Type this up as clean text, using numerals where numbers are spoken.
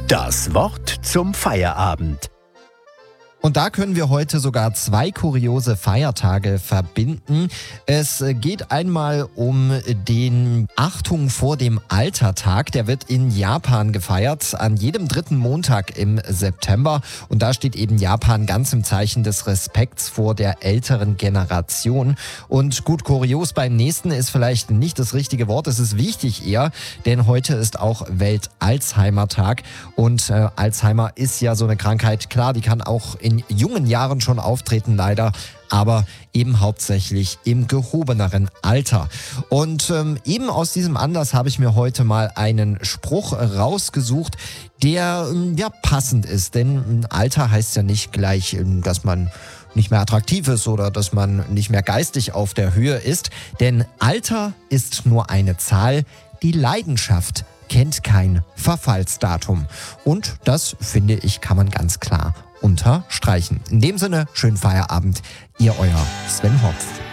Das Wort zum Feierabend. Und da können wir heute sogar 2 kuriose Feiertage verbinden. Es geht einmal um den Achtung vor dem Alter-Tag. Der wird in Japan gefeiert, an jedem 3. Montag im September. Und da steht eben Japan ganz im Zeichen des Respekts vor der älteren Generation. Und gut, kurios beim nächsten ist vielleicht nicht das richtige Wort. Es ist wichtig eher, denn heute ist auch Welt-Alzheimer-Tag. Und Alzheimer ist ja so eine Krankheit, klar, die kann auch in jungen Jahren schon auftreten, leider, aber eben hauptsächlich im gehobeneren Alter. Und eben aus diesem Anlass habe ich mir heute mal einen Spruch rausgesucht, der passend ist. Denn Alter heißt ja nicht gleich, dass man nicht mehr attraktiv ist oder dass man nicht mehr geistig auf der Höhe ist. Denn Alter ist nur eine Zahl, die Leidenschaft kennt kein Verfallsdatum. Und das, finde ich, kann man ganz klar unterstreichen. In dem Sinne, schönen Feierabend. Ihr euer Sven Hopf.